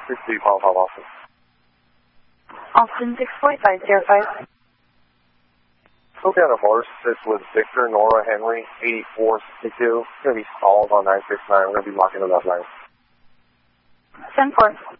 963 Palm Austin. Austin 64505. Okay, on a horse. This was Victor Nora Henry, 8462. Going to be stalled on 969. We're going to be locking on that line. 10-4.